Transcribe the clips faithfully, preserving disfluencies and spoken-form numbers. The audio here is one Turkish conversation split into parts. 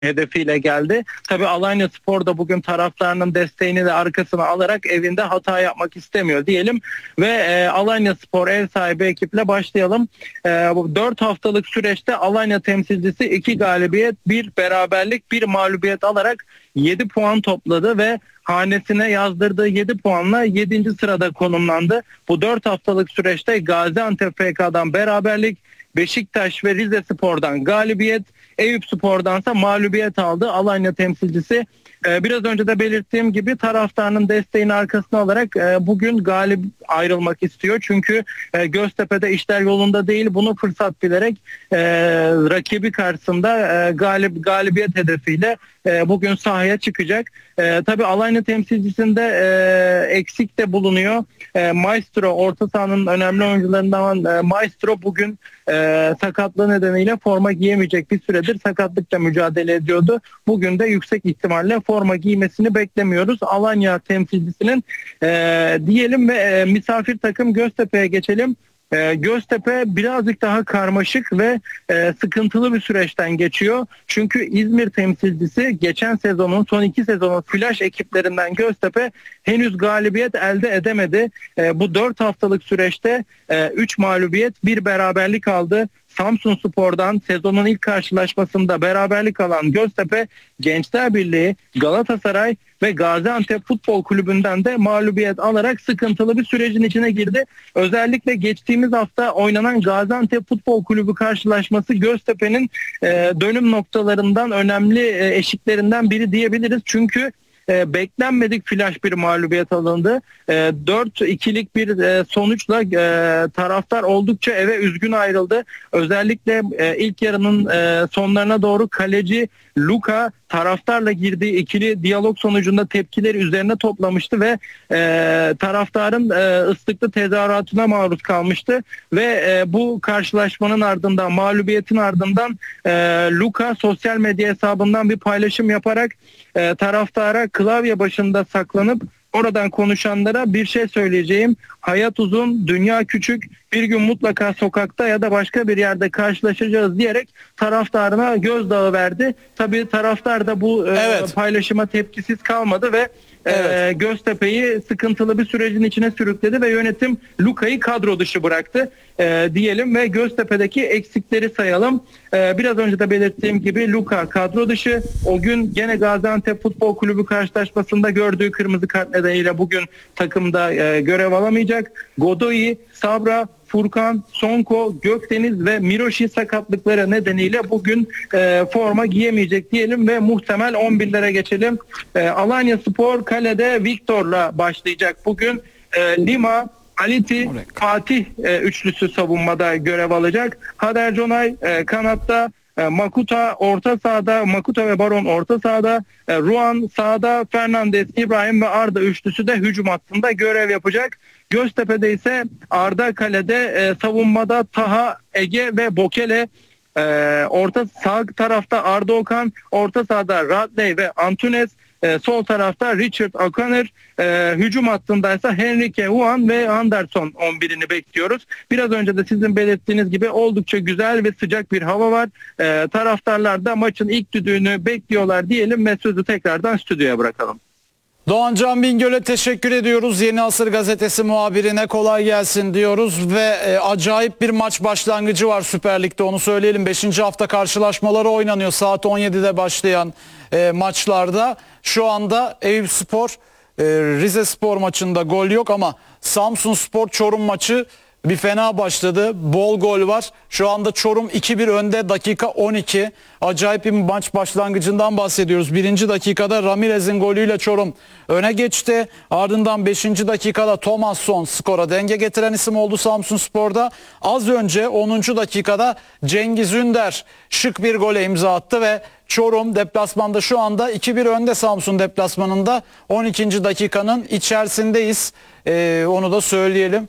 hedefiyle geldi. Tabii Alanyaspor da bugün taraftarının desteğini de arkasına alarak evinde hata yapmak istemiyor diyelim ve e, Alanyaspor ev sahibi ekiple başlayalım. E, bu dört haftalık süreçte Alanya temsilcisi iki galibiyet, bir beraberlik, bir mağlubiyet alarak yedi puan topladı ve hanesine yazdırdığı yedi puanla yedinci sırada konumlandı. Bu dört haftalık süreçte Gaziantep F K'dan beraberlik, Beşiktaş ve Rizespor'dan galibiyet, Eyüpspor'dansa mağlubiyet aldı Alanya temsilcisi. Ee, biraz önce de belirttiğim gibi taraftarının desteğini arkasına alarak e, bugün galip ayrılmak istiyor. Çünkü e, Göztepe'de işler yolunda değil. Bunu fırsat bilerek e, rakibi karşısında e, galip galibiyet hedefiyle e, bugün sahaya çıkacak. E, tabii Alanya temsilcisinde e, eksik de bulunuyor. E, Maestro, orta sahanın önemli oyuncularından e, Maestro bugün e, sakatlığı nedeniyle forma giyemeyecek, bir süredir sakatlıkla mücadele ediyordu. Bugün de yüksek ihtimalle forma giymesini beklemiyoruz Alanya temsilcisinin. E, diyelim ve e, misafir takım Göztepe'ye geçelim. E, Göztepe birazcık daha karmaşık ve e, sıkıntılı bir süreçten geçiyor. Çünkü İzmir temsilcisi geçen sezonun, son iki sezonun flash ekiplerinden Göztepe henüz galibiyet elde edemedi. E, bu dört haftalık süreçte üç mağlubiyet, bir beraberlik aldı. Samsunspor'dan sezonun ilk karşılaşmasında beraberlik alan Göztepe, Gençler Birliği, Galatasaray ve Gaziantep Futbol Kulübü'nden de mağlubiyet alarak sıkıntılı bir sürecin içine girdi. Özellikle geçtiğimiz hafta oynanan Gaziantep Futbol Kulübü karşılaşması Göztepe'nin e, dönüm noktalarından, önemli e, eşiklerinden biri diyebiliriz. Çünkü E, beklenmedik flash bir mağlubiyet alındı. E, dört ikilik bir e, sonuçla e, taraftar oldukça eve üzgün ayrıldı. Özellikle e, ilk yarının e, sonlarına doğru kaleci Luka taraftarla girdiği ikili diyalog sonucunda tepkileri üzerine toplamıştı ve e, taraftarın e, ıslıklı tezahüratına maruz kalmıştı ve e, bu karşılaşmanın ardından, mağlubiyetin ardından e, Luka sosyal medya hesabından bir paylaşım yaparak e, taraftara klavye başında saklanıp oradan konuşanlara bir şey söyleyeceğim. Hayat uzun, dünya küçük. Bir gün mutlaka sokakta ya da başka bir yerde karşılaşacağız diyerek taraftarına gözdağı verdi. Tabii taraftar da bu evet. e, paylaşıma tepkisiz kalmadı ve evet. e, Göztepe'yi sıkıntılı bir sürecin içine sürükledi ve yönetim Luka'yı kadro dışı bıraktı e, diyelim ve Göztepe'deki eksikleri sayalım. E, biraz önce de belirttiğim gibi Luka kadro dışı. O gün gene Gaziantep Futbol Kulübü karşılaşmasında gördüğü kırmızı kart nedeniyle bugün takımda e, görev alamayacak. Godoy, Sabra, Furkan, Sonko, Gökdeniz ve Miroşi sakatlıkları nedeniyle bugün e, forma giyemeyecek diyelim ve muhtemel on birlere geçelim. E, Alanyaspor kalede Viktor'la başlayacak bugün. E, Lima, Aliti, Fatih e, üçlüsü savunmada görev alacak. Hader Conay e, kanatta, e, Makuta orta sahada, Makuta ve Baron orta sahada, e, Ruan sahada, Fernandez, İbrahim ve Arda üçlüsü de hücum hattında görev yapacak. Göztepe'de ise Arda kalede, e, savunmada Taha, Ege ve Bokele, e, orta sağ tarafta Arda Okan, orta sahada Radley ve Antunes, e, sol tarafta Richard O'Connor, e, hücum hattındaysa Henrique Huan ve Anderson on birini bekliyoruz. Biraz önce de sizin belirttiğiniz gibi oldukça güzel ve sıcak bir hava var. E, taraftarlar da maçın ilk düdüğünü bekliyorlar diyelim ve sözü tekrardan stüdyoya bırakalım. Doğan Can Bingöl'e teşekkür ediyoruz. Yeni Asır Gazetesi muhabirine kolay gelsin diyoruz ve e, acayip bir maç başlangıcı var Süper Lig'de, onu söyleyelim. beşinci hafta karşılaşmaları oynanıyor saat on yedide başlayan e, maçlarda. Şu anda Eyüpspor e, Rizespor maçında gol yok ama Samsunspor Çorum maçı bir fena başladı. Bol gol var. Şu anda Çorum iki bir önde, dakika on iki. Acayip bir maç başlangıcından bahsediyoruz. Birinci dakikada Ramirez'in golüyle Çorum öne geçti. Ardından beşinci dakikada Thomasson skora denge getiren isim oldu Samsunspor'da. Az önce onuncu dakikada Cengiz Ünder şık bir gole imza attı ve Çorum deplasmanda şu anda iki bir önde Samsun deplasmanında. on ikinci dakikanın içerisindeyiz. Ee, onu da söyleyelim.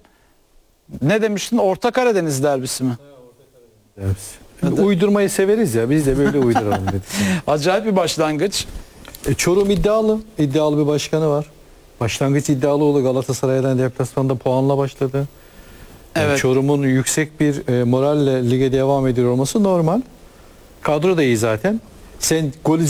Ne demiştin? Orta Karadeniz derbisi mi? Derbisi. Uydurmayı severiz ya. Biz de böyle uyduralım dedik. Acayip bir başlangıç. E, Çorum iddialı. İddialı bir başkanı var. Başlangıç iddialı oldu. Galatasaray'dan deplasmanda puanla başladı. Evet. Yani Çorum'un yüksek bir e, moralle lige devam ediyor olması normal. Kadro da iyi zaten. Sen golü